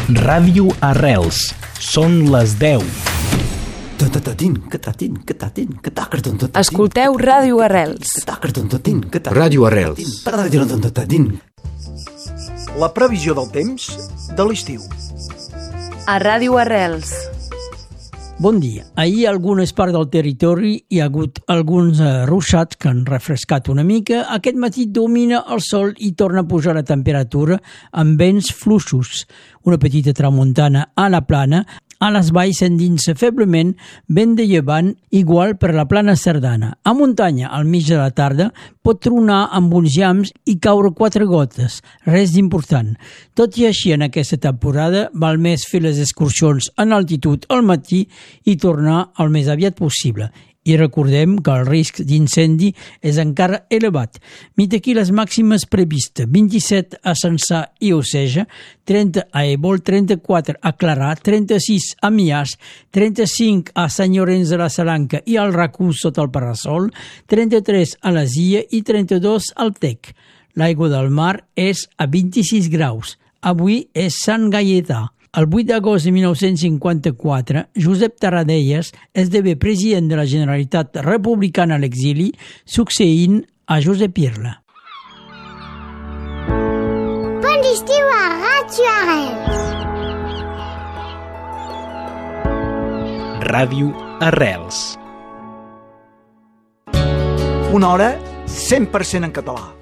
Ràdio Arrels. Són les 10. Escolteu Ràdio Arrels. Ràdio Arrels. La previsió del temps de l'estiu. A Ràdio Arrels. Bon dia. Ahir a algunes parts del territori hi ha hagut alguns ruixats que han refrescat una mica. Aquest matí domina el sol i torna a pujar la temperatura amb vents fluixos. Una petita tramuntana a la plana. A les valls s'endinsa feblement vent de llevant igual per la plana Cerdana. A muntanya, al mig de la tarda, pot tronar amb uns llamps i caure 4 gotes, res d'important. Tot i així, en aquesta temporada, val més fer les excursions en altitud al matí i tornar el més aviat possible. I recordem que el risc d'incendi és encara elevat. Mira aquí les màximes previstes: 27 a Censà i Oceja, 30 a Ebol, 34 a Clarà, 36 a Miàs, 35 a Sant Llorenç de la Salanca i al Racó sota el Parasol, 33 a les Illes i 32 al Tec. L'aigua del mar és a 26 graus. Avui és Sant Gaietà. El 8 d'agost de 1954, Josep Tarradellas esdevé president de la Generalitat Republicana a l'exili, succeint a Josep Irla. Bon estiu a Ràdio Arrels. Ràdio Arrels. Una hora 100% en català.